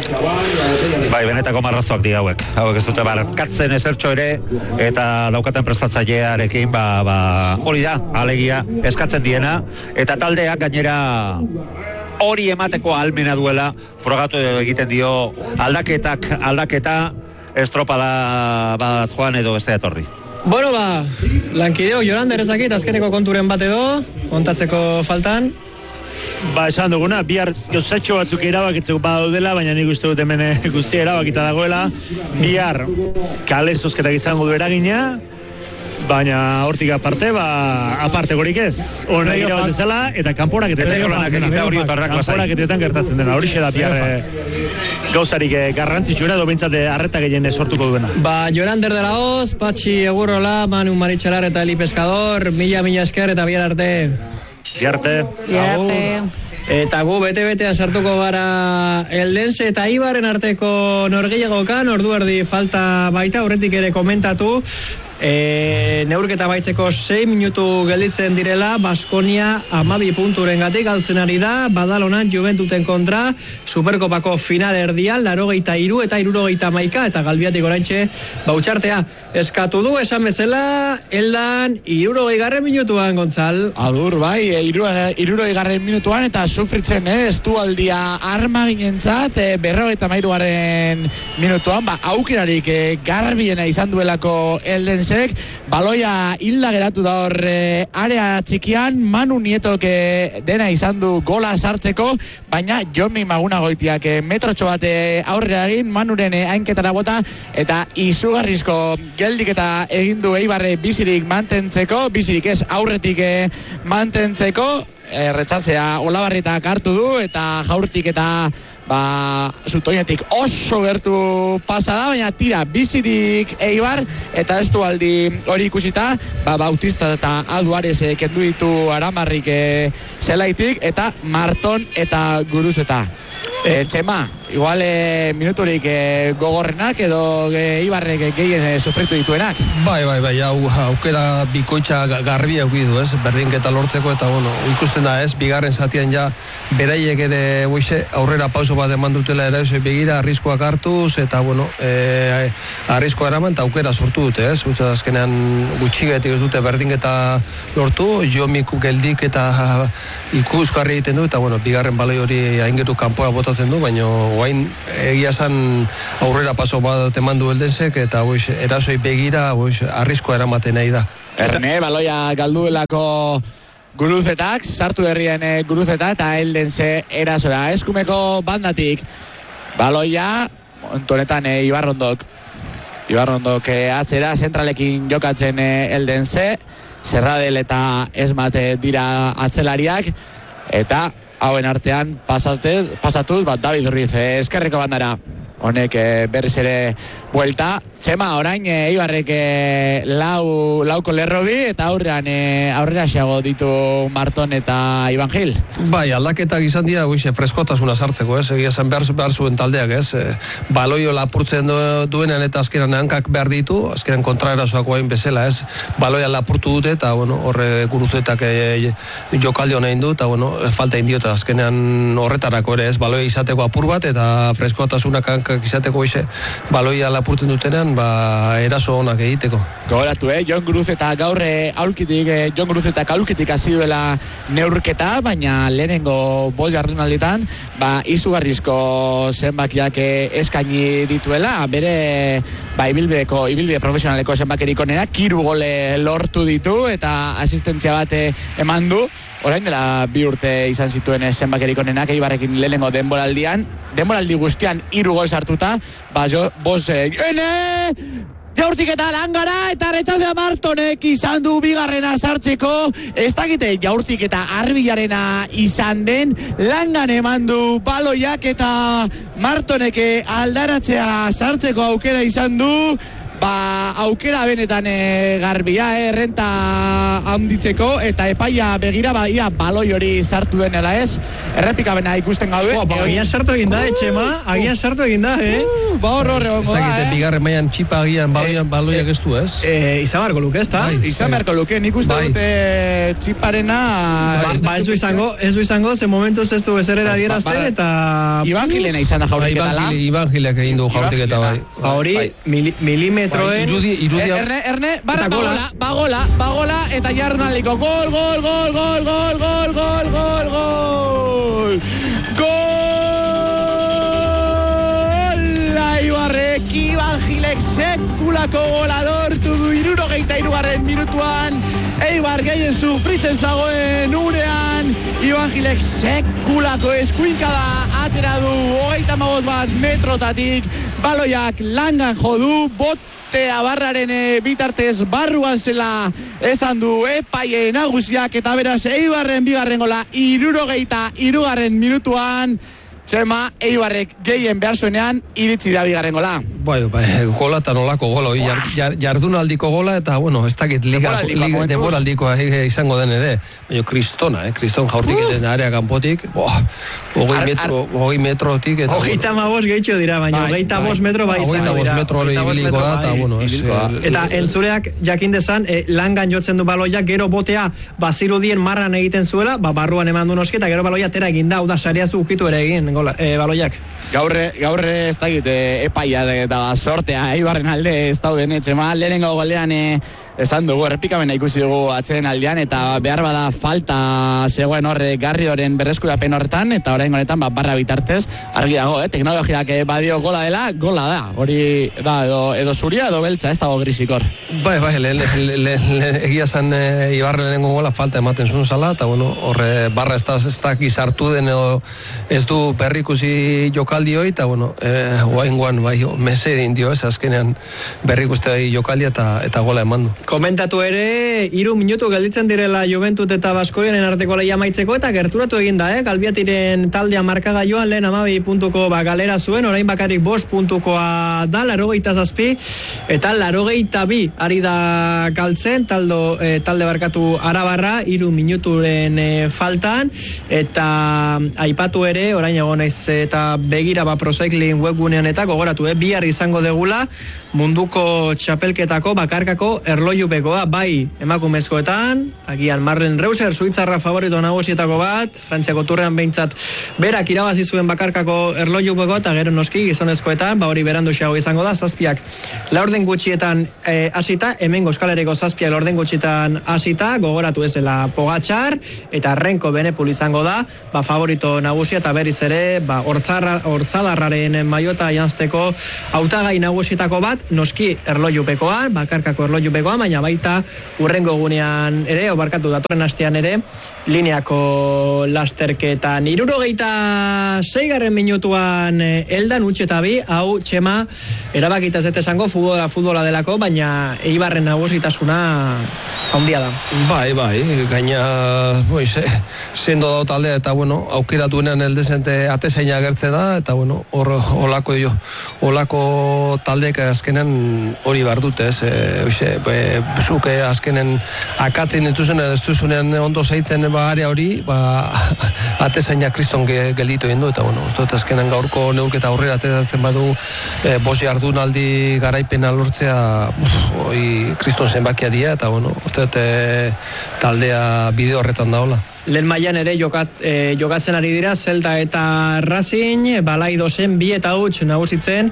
Bai, benetako marrazoak di hauek. Hauek ez dute barkatzen ezertxo ere, eta daukaten prestatzailearekin, ba, ba, hori da, alegia, eskatzen diena, eta taldeak gainera hori emateko ahalmena duela, frogatu egiten dio aldaketak, aldaketa, estropada bat joan edo beste etorri. Bueno, ba, lankideo, Jonander ezakit, azkeneko konturen bat edo, kontatzeko faltan. Ba, esan duguna, bihar gauzatxo batzuk erabakitzeko badaudela, baina nik uste dut hemen guztia erabakita dagoela. Bihar kale zozketak izango du eragina, baina hortik aparte, ba, aparte gorik ez. Hona egira bat ezela, eta kanporaketetan kanporaketetan gertatzen dena. Horixe da bihar e, gauzarik e, garrantzitsuena, edo bintzate arreta gehien sortuko duena. Ba, Jonander de la Hoz, Patxi Egurrola, Manu Maritxelar eta Eli Pescador, mila mila esker eta bihar arte. Bihar arte. Bihar arte. Eta gu bete-betean sartuko gara Eldense eta Ibaren arteko norgehiagokan, ordu erdi falta baita, horretik ere komentatu, E, neurketa baitzeko sei minutu gelditzen direla, Baskonia amabi punturen gatik galtzen ari da, Badalona Juventuten kontra, Superkopako final erdian, larogeita iru eta irurogeita maika, eta Galbiatik oraintxe bautxartea eskatu du, esan bezala, eldan irurogei garren minutuan, Gontzal. Adur, bai, irurogei garren minutuan, eta sufritzen, eh, estualdia arma ginentzat, eh, berrogeita mairu garren minutuan, ba, aukerarik eh, garbiena izan duelako elden baloia hilda geratu da hor e, area txikian, Manu Nietok e, dena izan du gola sartzeko, baina Jomi Magunagoitiak e, metrotxo bat e, aurrera egin, Manuren e, ainketara bota, eta izugarrizko geldiketa egin du Eibarre bizirik mantentzeko, bizirik ez aurretik e, mantentzeko, e, retxasea Olabarritak hartu du, eta jaurtik eta ba, zutoinetik oso gertu pasada, baina tira bizirik Eibar, eta ez du aldi hori ikusita, ba, Bautista eta Aduarez e, kendu ditu Aramarrik e, zelaitik, eta Marton eta Guruzeta. E, Txema, igual e, minuturik e, gogorrenak edo e, Eibarrek gehien e, sufritu dituenak. Bai, bai, bai, hau aukera bikoitza garbi aukidu, ez, berdinketa lortzeko, eta bueno, ikusten da, ez, bigarren zatian ja beraiek ere boize, aurrera pauso bat eman dutela ere, ez, begira, arriskoak hartuz, eta bueno, e, arriskoa eraman, eta aukera sortu dute, ez, utza azkenean gutxigetik ez dute berdinketa lortu, Jomiku geldik eta ikuskarri egiten du, eta bueno, bigarren baloi hori aingeru kanpoa botatzen du, baina oain egia esan aurrera paso bat eman du Eldensek, eta boiz, erasoi begira boiz, arriskoa eramaten nahi da. Erne, baloia galduelako Guruzetak, sartu herrien e, Guruzeta eta Eldense erasora. Eskumeko bandatik baloia, ontonetan e, Ibarrondok. Ibarrondok e, atzera, zentralekin jokatzen e, Eldense, Zerradel eta Esmate dira atzelariak, eta hauen artean pasatez, pasatuz, bat David Ruiz, eh, eskerreko bandara. Honek eh, berriz ere buelta. Txema, orain eh, Eibarrek eh, lau, lauko lerrobi, eta aurrean eh, aurrera xeago ditu Marton eta Iban Gil. Bai, aldaketak izan dira, oixe, freskotasuna sartzeko, ez, egia zen behar, behar zuen taldeak, ez, e, baloio lapurtzen du, duenean eta azkenan hankak behar ditu, azkenan kontraerasoak oain bezala, ez, baloia lapurtu dute, eta, bueno, horre Guruzetak e, jokaldi honein du, eta, bueno, falta indiota, azkenean horretarako ere, ez, baloia izateko apur bat, eta freskotasunak hankak izateko, oixe, baloia lapurtzen dutenean, ba, eraso onak egiteko. Gogoratu, eh, Jon Guruzeta gaurre aulkitik, eh, Jon Guruzetak aulkitik hasi duela neurketa, baina lehenengo bost jardunalditan, ba, izugarrizko zenbakiak eskaini dituela, bere, ba, ibilbideko, ibilbide profesionaleko zenbakerik onena, kiru gole lortu ditu, eta asistentzia bat eman du, orain dela bi urte izan zituen zenbakerik onenak, Eibarrekin lehenengo denboraldian, denboraldi guztian hiru gol sartuta, ba, jo, bos, eh, ene! Jaurtik eta Langara, eta Retxaldea Martonek izan du bigarrena sartzeko, ez dakite Jaurtik eta Arbilarena izan den, Langan eman du baloiak eta Martonek aldaratzea sartzeko aukera izan du, ba, aukera benetan e, garbia, e, renta handitzeko, eta epaia begira, ba, ia baloi hori sartu denela ez, errepikabena ikusten gaude. Oh, ba, agian sartu egin da, Etxema, agian sartu egin da, eh? Uh, ba, horre horre hongo da, eh? Bigarren mailan txipa agian baloian baloiak ez du, ez? Eh, izan beharko luke, ez da? Izan beharko luke, nik uste dute txiparena... Ba, ba, ez du izango, ez du izango, ze momentuz ez du ezerera dierazten, eta... Iban Gilena izan da jaurtiketala. Iban Gilek egin du jaurtiketa, bai. Hori, milimetroen... Irudi, irudi... Erne, erne, barra, bagola, bagola, bagola, eta jarrunaliko, gol, gol, gol, gol, gol, gol, gol, gol, gol, gol, Eibarrek, Iban Gilek sekulako gola lortu du hirurogeita hirugarren minutuan, Eibar gehien sufritzen zagoen unean, Iban Gilek sekulako eskuinkada atera du, hogeita hamabost bat metrotatik, baloiak Langan jodu, bot, Tea barraren e, bitartez barruan zela esan du epaie nagusiak, eta beraz Eibarren bigarren gola hirurogeita hirugarren minutuan. Txema, Eibarrek gehien behar zuenean iritsi da bigarren gola. Bai, bai, gola eta nolako gola, jar, jar, jardunaldiko gola, eta, bueno, ez dakit liga, liga demoraldikoa izango den ere. Baina, kristona, eh, kriston jaurtik eden area kanpotik, boh, hogei metro, hogei metrotik, eta... Hogeita mabos gehitxo dira, baina hogeita bos metro bai izango dira. Hogeita bos metro hori ibiliko da, eta, bueno, ez... Eta entzuleak jakin dezan, eh, Langan jotzen du baloiak, gero botea bazirudien marran egiten zuela, ba, barruan eman du noski, eta gero baloia tera egin da, da, saria zu ukitu ere egin, gola, eh, baloiak. Gaurre, gaurre ez dakit, eh, epaia eta sortea, Eibarren alde ez dauden etxema, lehenengo goldean eh, esan dugu, errepikamena ikusi dugu atzeren aldean, eta behar bada falta zegoen horre Garrioren berreskurapen horretan, eta orain honetan ba, barra bitartez, argi dago, eh, teknologiak eh, badio gola dela, gola da, hori da, edo, edo zuria edo beltza, ez dago grisikor. Bai, bai, le, le, le, le, le, egia zan e, Ibarren lehenengo gola falta ematen zuen zala, eta bueno, horre barra ez da, ez da gizartu den edo ez du berrikusi jokaldi hoi, eta bueno, e, oain guan, bai, mese din dio, ez azkenean berrikuste jokaldi eta, eta gola eman du. Komentatu ere, hiru minutu gelditzen direla Juventut eta Baskoniaren arteko lehia amaitzeko, eta gerturatu egin da, eh? Galbiatiren taldea markagailuan lehen amabi puntuko ba, galera zuen, orain bakarrik bost puntukoa da, larogeita zazpi, eta larogeita bi ari da galtzen, taldo, eh, talde barkatu Arabarra, hiru minuturen eh, faltan, eta aipatu ere, orain egon naiz eta begira ba Procycling webgunean eta gogoratu, eh? Bihar izango degula munduko txapelketako bakarkako erlojupekoa, bai emakumezkoetan, agian Marlen Reuser, suitzarra favorito nagusietako bat, Frantziako turrean behintzat berak irabazi zuen bakarkako erlojupeko, eta gero noski gizonezkoetan, ba hori berandu xago izango da, zazpiak laurden gutxietan eh, asita, hemen Euskalereko zazpiak laurden gutxietan asita, gogoratu ezela Pogačar, eta Renko Benepul izango da, ba favorito nagusia, eta berriz ere, ba hortzadarraren maiota janzteko hautagai nagusietako bat, noski erlojupekoan, bakarkako erlojupekoan, baina baita urrengo gunean ere, o barkatu datorren astean ere, lineako lasterketan. Hirurogeita seigarren minutuan eldan utxe eta bi, hau Txema erabakita ez esango futbola, futbola delako, baina Eibarren nagusitasuna handia da. Bai, bai, gaina pues, sendo da taldea, eta bueno, aukeratuenean eldezente atezaina agertzen da, eta bueno, hor olako jo, olako taldeek azkenen hori behar dute, ez, e, oixe, e, zuke azkenen akatzen dituzen, ez duzunean ondo zaitzen ba, area hori, ba, atezaina kriston gelditu egin du, eta bueno, ez dut azkenen gaurko neurketa aurrera ateratzen badu, e, bost jardunaldi garaipena lortzea, hori kriston zenbakia dia, eta bueno, ez dut e, taldea bideo horretan daola. Lehen mailan ere jokat, e, jokatzen ari dira Zelta eta Racing, Balaido zen bi eta huts nagusitzen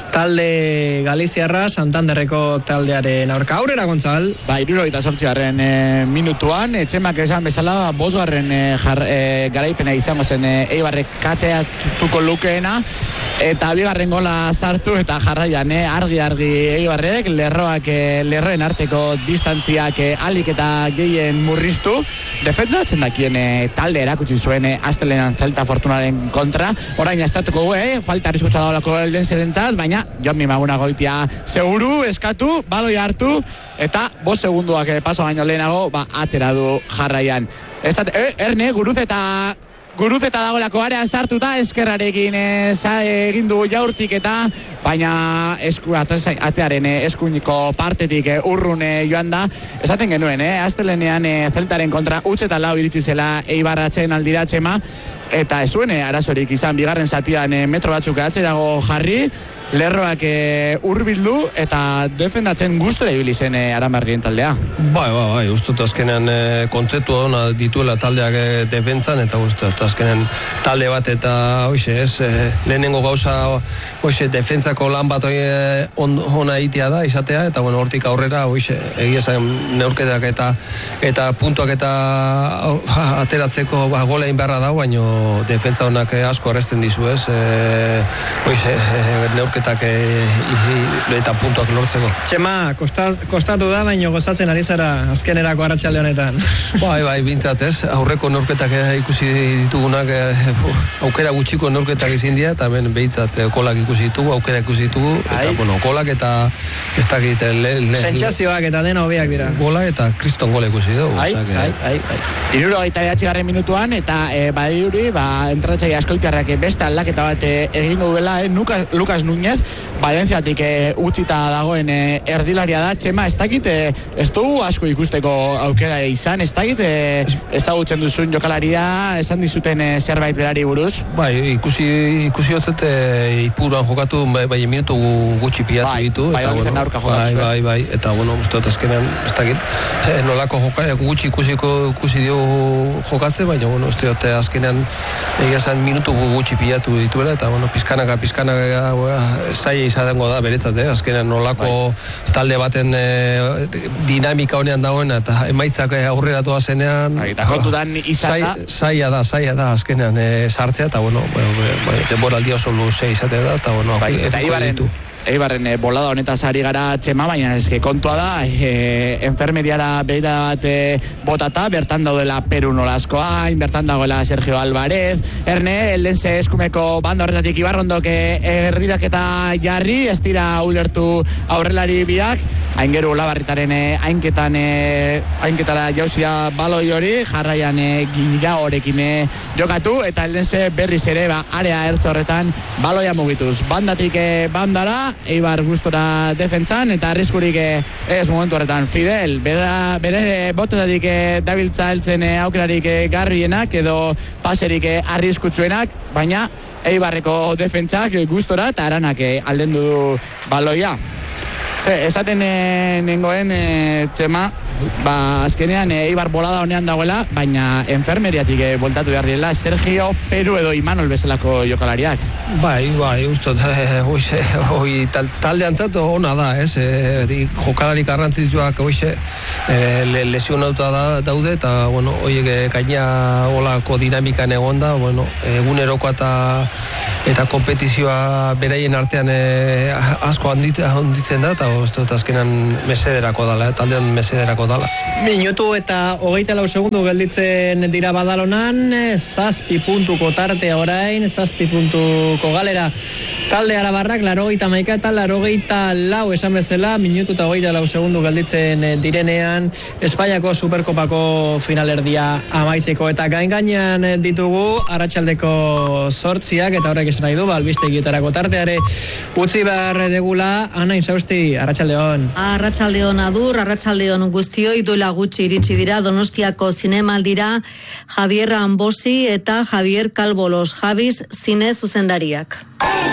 talde Galiziarra Santanderreko taldearen aurka. Aurrera Gontzal. Ba, hirurogeita zortzigarren e, minutuan, Etxemak esan bezala, bosgarren e, e, garaipena izango zen e, Eibarrek kateatuko lukeena, eta bigarren gola sartu, eta jarraian e, argi-argi Eibarrek, lerroak, e, lerroen arteko distantziak e, alik eta gehien murriztu, defendatzen daki talde erakutsi zuen eh, astelenan Zelta Fortunaren kontra, orain estatuko eh, falta arriskutsa daolako elden zerentzat, baina Jonmi Maguna goitia seguru, eskatu, baloi hartu, eta bost segunduak eh, paso baino lehenago, ba, atera du jarraian. Esat, eh, erne, guruz eta Guruz eta dagoelako arean sartuta, eskerrarekin e, egin du jaurtik eta, baina esku, atearen e, eskuiniko partetik e, urrun e, joan da. Esaten genuen, e, astelenean e, Zeltaren kontra utz eta lau iritsi zela Eibarratzen aldira Txema, eta ez zuen e, arazorik izan bigarren zatian e, metro batzuk atzerago jarri, lerroak e, urbildu eta defendatzen gustura ibili zen e, Aramargien taldea. Bai, bai, bai, ustut azkenen e, kontzeptu ona dituela taldeak e, defentzan, eta ustut azkenen talde bat eta hoxe, ez, e, lehenengo gauza hoxe, defentzako lan bat hoi e, on, ona itea da, izatea, eta bueno, hortik aurrera hoxe, egia zen neurketak eta eta puntuak eta ateratzeko ba, gola inberra da, baino defentza honak e, asko arresten dizu, ez, e, hoxe, e, neurketak eta puntuak lortzeko. Txema, kostat, kostatu da, baino gozatzen ari zara azkenerako arratsalde honetan. Bai, bai, bintzat ez, aurreko neurketak ikusi ditugunak, aukera gutxiko neurketak izin dira, eta ben behintzat kolak ikusi ditugu, aukera ikusi ditugu, eta bueno, kolak eta ez dakit, sentsazioak eta dena hobiak dira. Gola eta kriston gola ikusi dugu. Ai, ai, ai, ai. Hirurogeita bederatzigarren minutuan, eta e, badiuri, ba, entratzaile askoitiarrak beste aldaketa bat e, egingo duela, e, Lukas Núñez, Valentziatik e, utzita dagoen e, erdilaria da, Txema, ez dakit, e, ez dugu asko ikusteko aukera izan, ez dakit, e, ezagutzen duzun jokalaria, esan dizuten e, zerbait berari buruz? Bai, ikusi, ikusi hotzet e, ipuruan jokatu, bai, bai minutu gutxi pilatu bai, ditu. Bai, bai, bueno, aurka jokatu. Bai, bai, bai, eta bueno, uste dut azkenean, ez dakit, e, nolako jokalaria gutxi ikusiko, ikusi dio jokatze, baina, bueno, uste dut azkenean egia zen minutu gutxi pilatu dituela, eta bueno, pizkanaka, pizkanaka zaila izango da beretzat, eh? Azkenean nolako bai. Talde baten e, dinamika honean dagoen eta emaitzak aurrera toa zenean bai, eta kontutan izan da zaila da, zaila da azkenean e, sartzea, eta bueno, bueno, bueno denbora aldi oso luze izatea da, eta bueno, bai, eta Ibarren Eibarren e, bolada honetaz ari gara Txema, baina eske kontua da e, enfermeriara beira bat e, botata, bertan daudela Peru Nolaskoain, bertan dagoela Sergio Alvarez, Erne, eldense eskumeko banda horretatik Ibarrondok erdirak eta jarri, ez dira ulertu aurrelari biak, aingeru Olabarritaren e, ainketan e, ainketara jauzia baloi hori, jarraian e, gira horekin e, jokatu, eta eldense berriz ere ba, area ertz horretan baloia mugituz. Bandatik e, bandara, Eibar gustora defentsan, eta arriskurik ez momentu horretan. Fidel, bere, bere botetatik dabiltza heltzen aukerarik garrienak edo paserik arriskutsuenak, baina Eibarreko defentsak gustora eta Aranak aldendu du baloia. Ze, esaten e, nengoen e, Txema, ba, azkenean e, Eibar bolada honean dagoela, baina enfermeriatik e, voltatu behar direla Sergio, Peru edo Imanol bezalako jokalariak. Bai, bai, ustot, hoize, hoi, tal, talde antzatu ona da, ez, e, di, jokalari garrantzitsuak hoize, e, le, lesionauta da, daude, eta, bueno, hoiek e, gaina olako dinamikan egon da, bueno, eguneroko eta eta kompetizioa beraien artean e, asko handitzen, handitzen da, eta uste azkenan mesederako dala, taldean mesederako dala. Minutu eta hogeita lau segundu gelditzen dira Badalonan, zazpi puntuko tartea orain, zazpi puntuko galera. Talde Arabarrak, larogeita maika eta larogeita lau esan bezala, minutu eta hogeita lau segundu gelditzen direnean, Espainiako Superkopako finalerdia amaitzeko, eta gain-gainean ditugu arratsaldeko zortziak, eta horrek esan nahi du, albistegietarako tarteare utzi behar degula. Ana Insausti, arratsaldeon. Arratsaldeon adur, arratsaldeon guztioi, duela gutxi iritsi dira Donostiako zinemaldira Javier Ambosi eta Javier Calvo-Los Javis zine zuzendariak.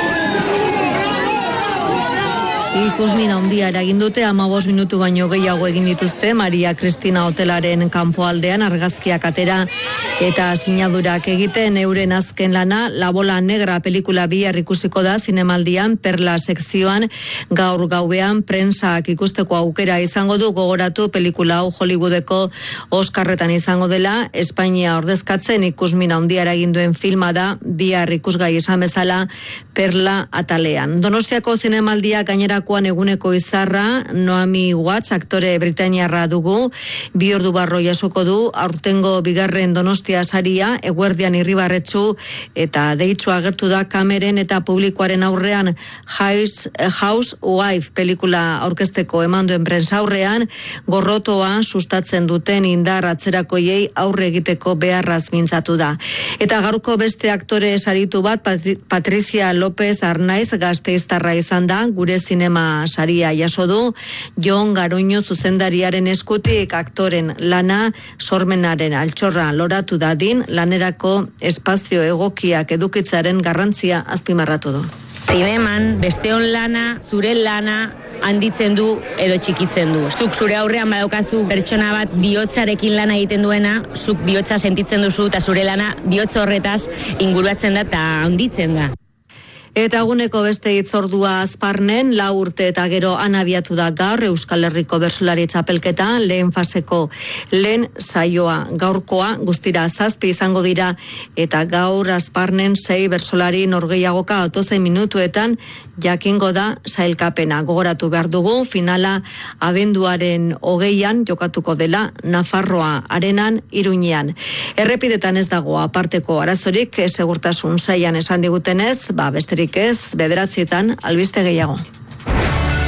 Ikusmin handia eragin dute, hamabost minutu baino gehiago egin dituzte Maria Cristina hotelaren kanpoaldean argazkiak atera eta sinadurak egiten. Euren azken lana, La Bola Negra pelikula bihar ikusiko da zinemaldian, Perla sekzioan, gaur gauean prentsak ikusteko aukera izango du. Gogoratu pelikula hau Hollywoodeko Oscarretan izango dela, Espainia ordezkatzen ikusmin handia eragin duen filma da, bihar ikusgai izan bezala Perla atalean. Donostiako zinemaldia gainera eguneko izarra, Naomi Watts, aktore britainiarra dugu, bi ordu barro jasoko du, aurtengo bigarren Donostia saria, eguerdian irribarretsu eta deitzu agertu da kameren eta publikoaren aurrean Housewife pelikula aurkezteko emanduen prensa aurrean, gorrotoa sustatzen duten indar atzerakoiei aurre egiteko beharraz mintzatu da. Eta gaurko beste aktore saritu bat, Patricia López Arnaiz gasteiztarra izan da, gure zinema saria jaso du, Jon Garoño zuzendariaren eskutik aktoren lana sormenaren altxorra loratu dadin, lanerako espazio egokiak edukitzaren garrantzia azpimarratu du. Zineman, besteon lana, zure lana handitzen du edo txikitzen du. Zuk zure aurrean badaukazu pertsona bat bihotzarekin lana egiten duena, zuk bihotza sentitzen duzu eta zure lana bihotz horretaz inguratzen da eta handitzen da. Eta eguneko beste hitzordua Azparnen, lau urte eta gero anabiatu da gaur Euskal Herriko bertsolari txapelketa, lehen faseko lehen saioa gaurkoa, guztira zazpi izango dira, eta gaur Azparnen sei bertsolari norgehiagoka otozen minutuetan jakingo da sailkapena. Gogoratu behar dugu, finala abenduaren hogeian jokatuko dela Nafarroa arenan Iruñean. Errepidetan ez dago aparteko arazorik, segurtasun sailan esan digutenez, ba besterik ez, bederatzietan albiste gehiago.